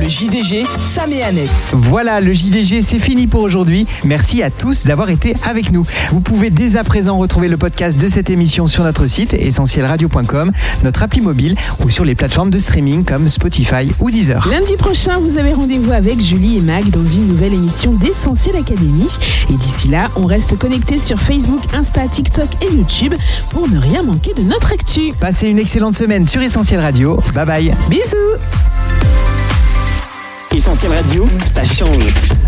Le JDG, Sam et Annette. Voilà, le JDG, c'est fini pour aujourd'hui. Merci à tous d'avoir été avec nous. Vous pouvez dès à présent retrouver le podcast de cette émission sur notre site essentielradio.com, notre appli mobile ou sur les plateformes de streaming comme Spotify ou Deezer. Lundi prochain, vous avez rendez-vous avec Julie et Mag dans une nouvelle émission d'Essentiel Académie. Et d'ici là, on reste connectés sur Facebook, Insta, TikTok et YouTube pour ne rien manquer de notre actu. Passez une excellente semaine sur Essentiel Radio. Bye bye. Bisous. Essentiel Radio, ça change.